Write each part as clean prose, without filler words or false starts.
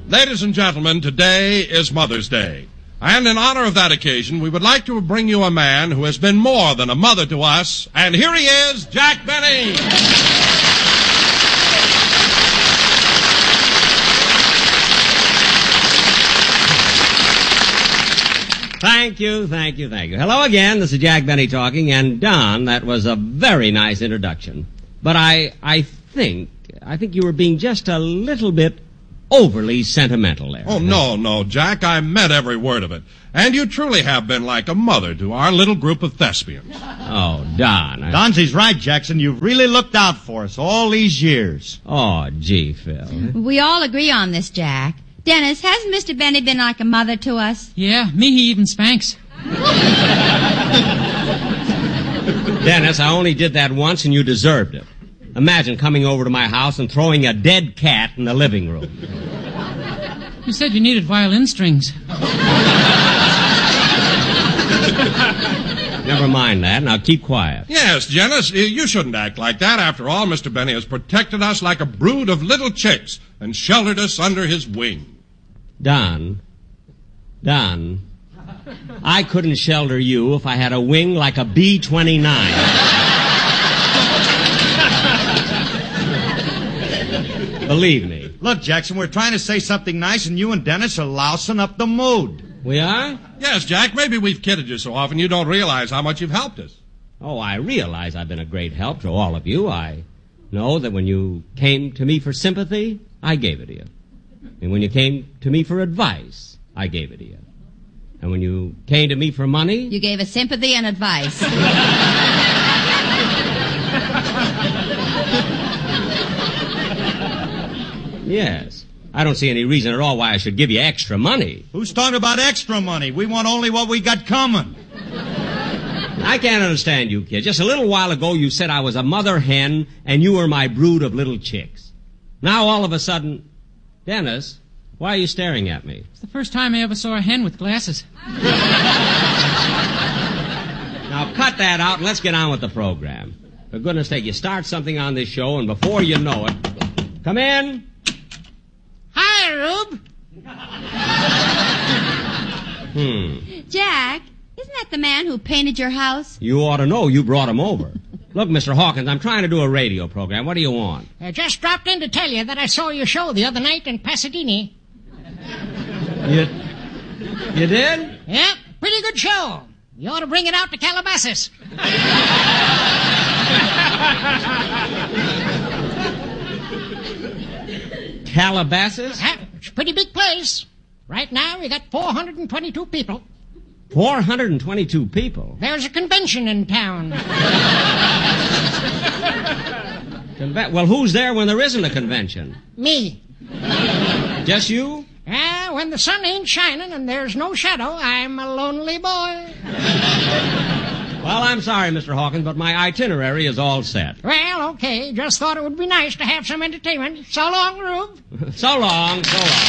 Ladies and gentlemen, today is Mother's Day. And in honor of that occasion, we would like to bring you a man who has been more than a mother to us. And here he is, Jack Benny. Thank you. Hello again, this is Jack Benny talking, and Don, that was a very nice introduction. But I think you were being just a little bit overly sentimental there. Oh, no, Jack, I meant every word of it. And you truly have been like a mother to our little group of thespians. Oh, Don. Donzy's right, Jackson. You've really looked out for us all these years. Oh, gee, Phil. We all agree on this, Jack. Dennis, hasn't Mr. Benny been like a mother to us? Yeah, me he even spanks. Dennis, I only did that once and you deserved it. Imagine coming over to my house and throwing a dead cat in the living room. You said you needed violin strings. Never mind that. Now keep quiet. Yes, Dennis, you shouldn't act like that. After all, Mr. Benny has protected us like a brood of little chicks and sheltered us under his wing. Don, I couldn't shelter you if I had a wing like a B-29. Believe me. Look, Jackson, we're trying to say something nice, and you and Dennis are lousing up the mood. We are? Yes, Jack, maybe we've kidded you so often you don't realize how much you've helped us. Oh, I realize I've been a great help to all of you. I know that when you came to me for sympathy, I gave it to you. And when you came to me for advice, I gave it to you. And when you came to me for money... You gave us sympathy and advice. Yes. I don't see any reason at all why I should give you extra money. Who's talking about extra money? We want only what we got coming. I can't understand you, kid. Just a little while ago you said I was a mother hen and you were my brood of little chicks. Now all of a sudden... Dennis, why are you staring at me? It's the first time I ever saw a hen with glasses. Now cut that out and let's get on with the program. For goodness sake, you start something on this show and before you know it... Come in. Hi, Rube. Jack, isn't that the man who painted your house? You ought to know. You brought him over. Look, Mr. Hawkins, I'm trying to do a radio program. What do you want? I just dropped in to tell you that I saw your show the other night in Pasadena. You did? Yeah, pretty good show. You ought to bring it out to Calabasas. Calabasas? It's a pretty big place. Right now, we got 422 people. 422 people? There's a convention in town. Well, who's there when there isn't a convention? Me. Just you? When the sun ain't shining and there's no shadow, I'm a lonely boy. Well, I'm sorry, Mr. Hawkins, but my itinerary is all set. Well, okay. Just thought it would be nice to have some entertainment. So long, Rube. So long.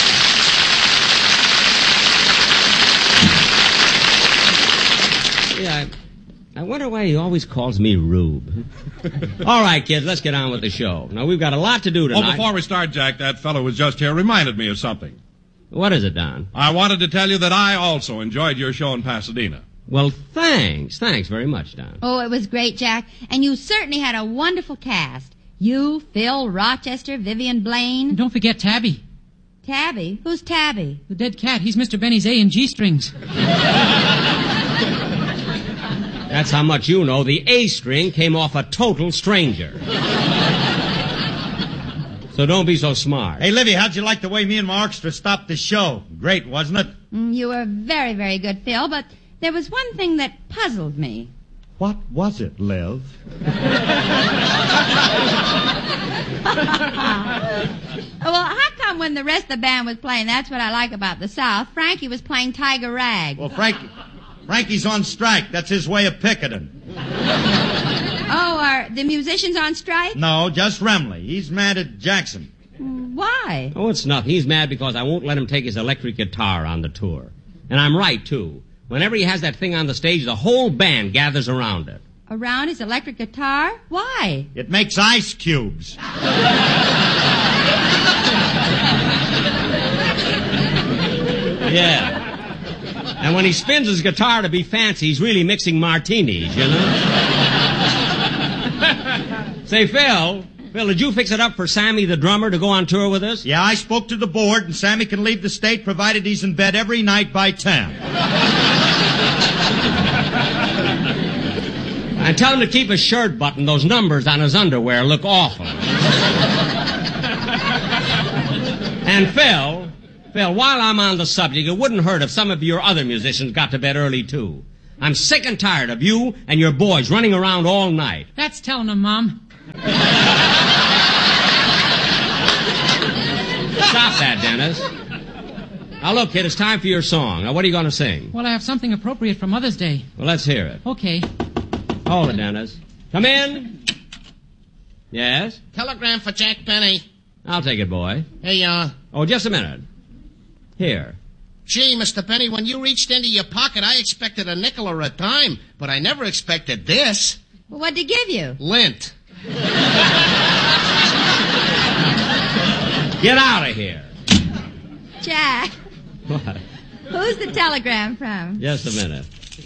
Yeah, I wonder why he always calls me Rube. All right, kids, let's get on with the show. Now, we've got a lot to do tonight. Oh, before we start, Jack, that fellow who was just here reminded me of something. What is it, Don? I wanted to tell you that I also enjoyed your show in Pasadena. Well, thanks. Thanks very much, Don. Oh, it was great, Jack. And you certainly had a wonderful cast. You, Phil, Rochester, Vivian Blaine. And don't forget Tabby. Tabby? Who's Tabby? The dead cat. He's Mr. Benny's A and G strings. That's how much you know. The A string came off a total stranger. So don't be so smart. Hey, Livy, how'd you like the way me and my orchestra stopped the show? Great, wasn't it? You were very, very good, Phil, but there was one thing that puzzled me. What was it, Liv? Well, how come when the rest of the band was playing, that's what I like about the South, Frankie was playing Tiger Rag? Well, Frankie's on strike. That's his way of picketing. Oh, are the musicians on strike? No, just Remley. He's mad at Jackson. Why? Oh, it's nothing. He's mad because I won't let him take his electric guitar on the tour. And I'm right, too. Whenever he has that thing on the stage, the whole band gathers around it. Around his electric guitar? Why? It makes ice cubes. Yeah. And when he spins his guitar to be fancy, he's really mixing martinis, you know? Say, Phil, did you fix it up for Sammy the drummer to go on tour with us? Yeah, I spoke to the board, and Sammy can leave the state provided he's in bed every night by 10. And tell him to keep his shirt buttoned. Those numbers on his underwear look awful. And Phil, while I'm on the subject, it wouldn't hurt if some of your other musicians got to bed early, too. I'm sick and tired of you and your boys running around all night. That's telling him, Mom. Stop that, Dennis. Now, look, kid, it's time for your song. Now, what are you going to sing? Well, I have something appropriate for Mother's Day. Well, let's hear it. Okay. Hold it, Dennis. Come in. Yes? Telegram for Jack Benny. I'll take it, boy. Hey, Oh, just a minute. Here. Gee, Mr. Benny, when you reached into your pocket, I expected a nickel or a dime, but I never expected this. Well, what'd he give you? Lint. Get out of here. Jack, What? who's the telegram from? Just a minute.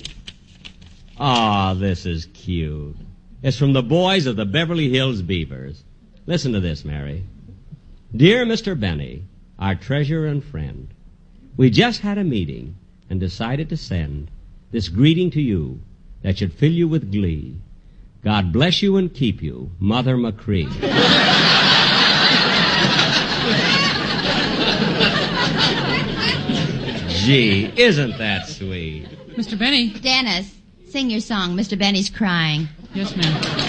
Oh, this is cute. It's from the boys of the Beverly Hills Beavers. Listen to this, Mary. Dear Mr. Benny, our treasure and friend, we just had a meeting and decided to send this greeting to you that should fill you with glee. God bless you and keep you, Mother McCree. Gee, isn't that sweet? Mr. Benny. Dennis, sing your song. Mr. Benny's crying. Yes, ma'am.